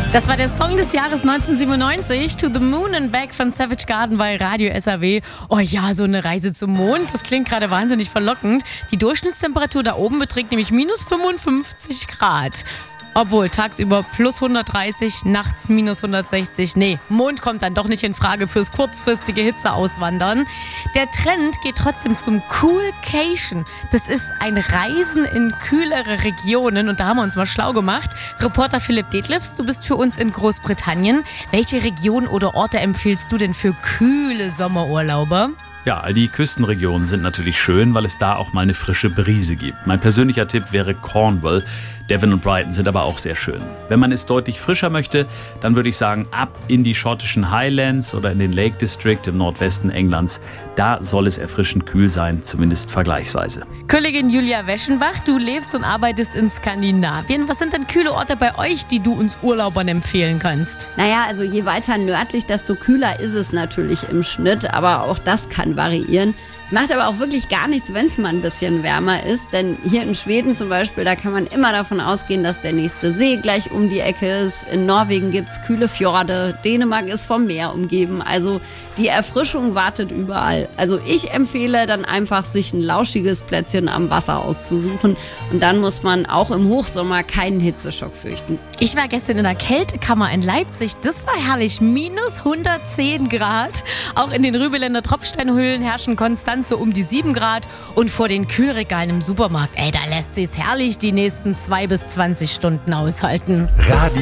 Das war der Song des Jahres 1997, To the Moon and Back von Savage Garden bei Radio SAW. Oh ja, so eine Reise zum Mond, das klingt gerade wahnsinnig verlockend. Die Durchschnittstemperatur da oben beträgt nämlich minus 55 Grad. Obwohl tagsüber plus 130, nachts minus 160. Nee, Mond kommt dann doch nicht in Frage fürs kurzfristige Hitzeauswandern. Der Trend geht trotzdem zum Coolcation. Das ist ein Reisen in kühlere Regionen und da haben wir uns mal schlau gemacht. Reporter Philipp Detlefs, du bist für uns in Großbritannien. Welche Region oder Orte empfiehlst du denn für kühle Sommerurlaube? Ja, all die Küstenregionen sind natürlich schön, weil es da auch mal eine frische Brise gibt. Mein persönlicher Tipp wäre Cornwall. Devon und Brighton sind aber auch sehr schön. Wenn man es deutlich frischer möchte, dann würde ich sagen, ab in die schottischen Highlands oder in den Lake District im Nordwesten Englands. Da soll es erfrischend kühl sein, zumindest vergleichsweise. Kollegin Julia Weschenbach, du lebst und arbeitest in Skandinavien. Was sind denn kühle Orte bei euch, die du uns Urlaubern empfehlen kannst? Naja, also je weiter nördlich, desto kühler ist es natürlich im Schnitt, aber auch das kann variieren. Es macht aber auch wirklich gar nichts, wenn es mal ein bisschen wärmer ist, denn hier in Schweden zum Beispiel, da kann man immer davon ausgehen, dass der nächste See gleich um die Ecke ist. In Norwegen gibt's kühle Fjorde, Dänemark ist vom Meer umgeben, also die Erfrischung wartet überall. Also ich empfehle dann einfach, sich ein lauschiges Plätzchen am Wasser auszusuchen und dann muss man auch im Hochsommer keinen Hitzeschock fürchten. Ich war gestern in der Kältekammer in Leipzig, das war herrlich, minus 110 Grad. Auch in den Rübeländer Tropfsteinhöhlen herrschen konstant so um die 7 Grad und vor den Kühlregalen im Supermarkt, da lässt sich's herrlich die nächsten 2 bis 20 Stunden aushalten.